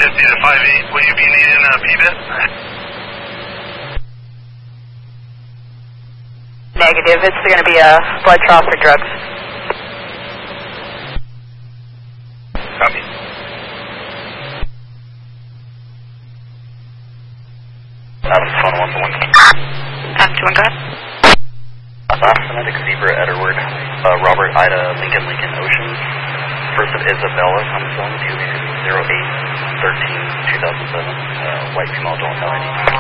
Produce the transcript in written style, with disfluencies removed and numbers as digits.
50 to 58, will you be needing a PBIT? Negative, it's going to be a blood draw for drugs. Copy. Adams, phone 1 to 1. Adams, 1, go ahead. Phonetic Zebra, Edward, Robert, Ida, Lincoln, Ocean. First of Isabella on the phone, 08-13-2007, white female, don't know any.